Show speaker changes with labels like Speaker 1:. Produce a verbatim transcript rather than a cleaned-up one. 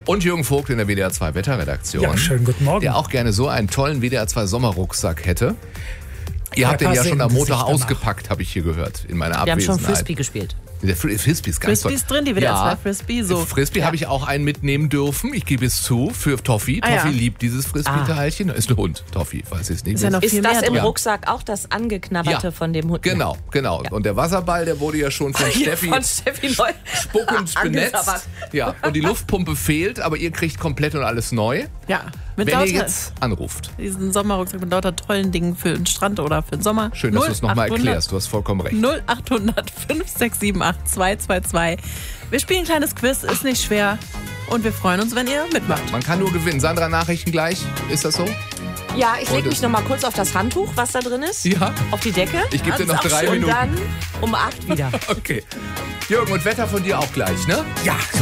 Speaker 1: Und Jürgen Vogt in der W D R zwei Wetterredaktion.
Speaker 2: Ja, schönen guten Morgen.
Speaker 1: Der auch gerne so einen tollen W D R zwei Sommerrucksack hätte. Ihr
Speaker 2: Ja,
Speaker 1: habt den ja schon am
Speaker 2: sehen Sie
Speaker 1: Montag
Speaker 2: sich danach.
Speaker 1: ausgepackt, habe ich hier gehört, in meiner
Speaker 3: Wir haben
Speaker 1: Abwesenheit.
Speaker 3: schon Frisbee gespielt.
Speaker 1: Der Fr- Frisbee ist ganz
Speaker 3: Frisbee ist
Speaker 1: toll.
Speaker 3: drin, die W D R zwei
Speaker 1: Ja,
Speaker 3: Frisbee, so.
Speaker 1: Frisbee
Speaker 3: Ja.
Speaker 1: habe ich auch einen mitnehmen dürfen. Ich gebe es zu, für Toffi.
Speaker 3: Ah,
Speaker 1: Toffi
Speaker 3: ja.
Speaker 1: liebt dieses Frisbee-Teilchen. Ist ein Hund, Toffi, falls ihr es nicht
Speaker 3: Ist ja noch
Speaker 1: wisst.
Speaker 3: viel
Speaker 4: Ist das
Speaker 3: mehr
Speaker 4: im
Speaker 3: drin.
Speaker 4: Rucksack auch das Angeknabberte
Speaker 1: Ja,
Speaker 4: von dem Hund?
Speaker 1: Genau, genau. Und der Wasserball, der wurde ja schon von
Speaker 4: Hier
Speaker 1: Steffi
Speaker 4: von Steffi neu
Speaker 1: spuckend benetzt.
Speaker 4: angesabbert.
Speaker 1: Ja, und die Luftpumpe fehlt, aber ihr kriegt komplett und alles neu.
Speaker 3: Ja, mit
Speaker 1: Wenn
Speaker 3: lauter,
Speaker 1: ihr jetzt anruft.
Speaker 3: diesen Sommerrucksack mit lauter tollen Dingen für den Strand oder für den Sommer.
Speaker 1: Schön, dass du es nochmal
Speaker 3: null achthundert
Speaker 1: erklärst. Du hast vollkommen recht.
Speaker 3: null achthundert fünf sechs sieben acht zwei zwei zwei. Wir spielen ein kleines Quiz, ist nicht schwer. Und wir freuen uns, wenn ihr mitmacht.
Speaker 1: Man kann nur gewinnen. Sandra, Nachrichten gleich. Ist das so?
Speaker 4: Ja, ich
Speaker 1: Und
Speaker 4: lege mich
Speaker 1: es-
Speaker 4: noch mal kurz auf das Handtuch, was da drin ist.
Speaker 1: Ja.
Speaker 4: Auf die Decke.
Speaker 1: Ich gebe dir noch
Speaker 3: Ganz auch
Speaker 1: drei
Speaker 3: schön.
Speaker 4: Und
Speaker 1: Minuten.
Speaker 4: dann um acht wieder.
Speaker 1: Okay. Jürgen, und Wetter von dir auch gleich, ne?
Speaker 2: Ja,